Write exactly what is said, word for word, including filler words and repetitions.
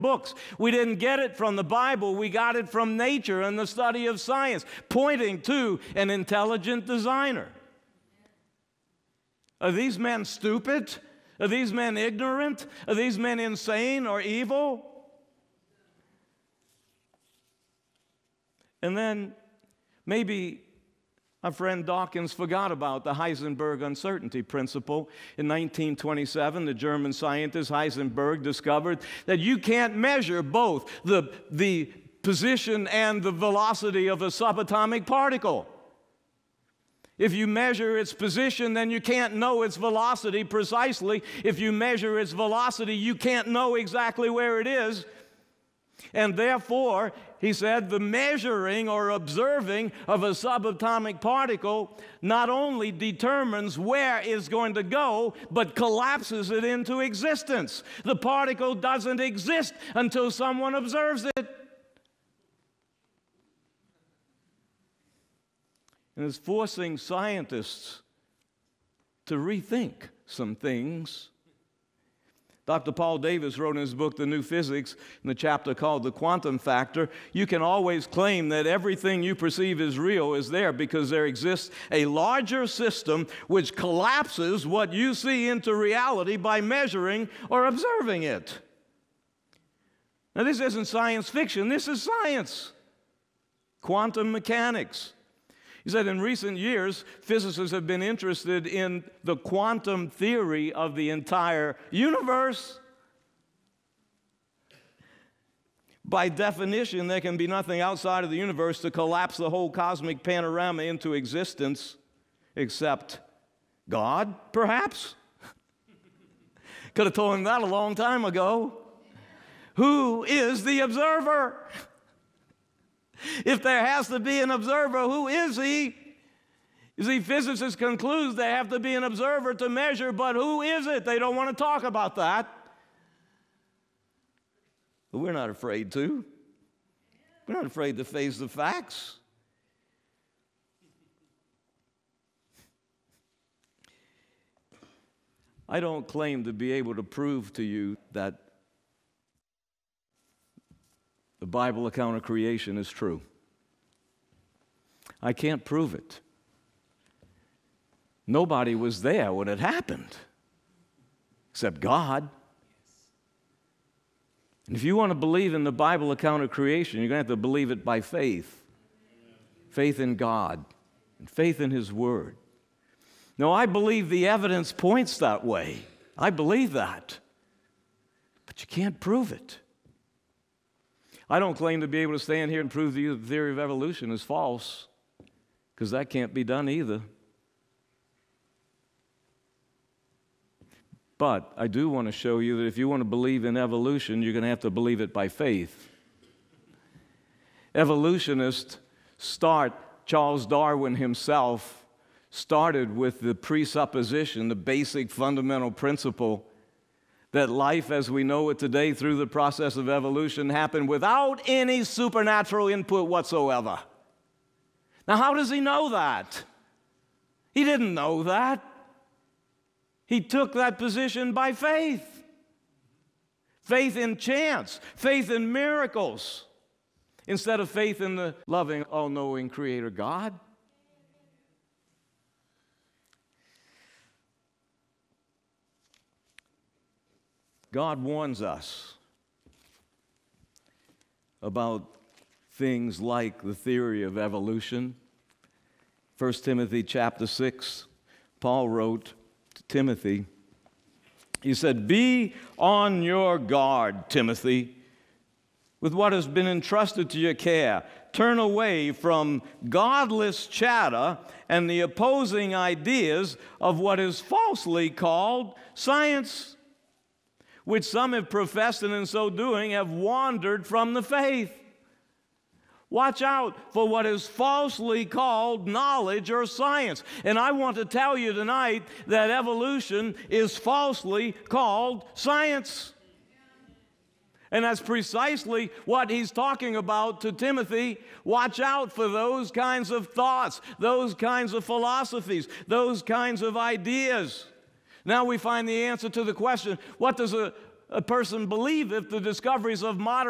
books. We didn't get it from the Bible. We got it from nature and the study of science, pointing to an intelligent designer. Are these men stupid? Are these men ignorant? Are these men insane or evil? And then maybe our friend Dawkins forgot about the Heisenberg uncertainty principle. In nineteen twenty-seven, the German scientist Heisenberg discovered that you can't measure both the, the position and the velocity of a subatomic particle. If you measure its position, then you can't know its velocity precisely. If you measure its velocity, you can't know exactly where it is. And therefore, he said, the measuring or observing of a subatomic particle not only determines where it's going to go, but collapses it into existence. The particle doesn't exist until someone observes it. And it's forcing scientists to rethink some things. Doctor Paul Davies wrote in his book, The New Physics, in the chapter called The Quantum Factor, you can always claim that everything you perceive as real is there because there exists a larger system which collapses what you see into reality by measuring or observing it. Now, this isn't science fiction. This is science. Quantum mechanics. He said in recent years, physicists have been interested in the quantum theory of the entire universe. By definition, there can be nothing outside of the universe to collapse the whole cosmic panorama into existence except God, perhaps? Could have told him that a long time ago. Who is the observer? If there has to be an observer, who is he? You see, physicists conclude there have to be an observer to measure, but who is it? They don't want to talk about that. But we're not afraid to. We're not afraid to face the facts. I don't claim to be able to prove to you that the Bible account of creation is true. I can't prove it. Nobody was there when it happened, except God. And if you want to believe in the Bible account of creation, you're going to have to believe it by faith. Faith in God and faith in His Word. Now, I believe the evidence points that way. I believe that. But you can't prove it. I don't claim to be able to stand here and prove to you that the theory of evolution is false, because that can't be done either. But I do want to show you that if you want to believe in evolution, you're going to have to believe it by faith. Evolutionists start, Charles Darwin himself started with the presupposition, the basic fundamental principle that life as we know it today through the process of evolution happened without any supernatural input whatsoever. Now, how does he know that? He didn't know that. He took that position by faith. Faith in chance, faith in miracles, instead of faith in the loving, all-knowing Creator God. God warns us about things like the theory of evolution. First Timothy chapter six, Paul wrote to Timothy, he said, "Be on your guard, Timothy, with what has been entrusted to your care. Turn away from godless chatter and the opposing ideas of what is falsely called science, which some have professed and in so doing have wandered from the faith. Watch out for what is falsely called knowledge or science." And I want to tell you tonight that evolution is falsely called science. And that's precisely what he's talking about to Timothy. Watch out for those kinds of thoughts, those kinds of philosophies, those kinds of ideas. Now we find the answer to the question, what does a, a person believeth the discoveries of modern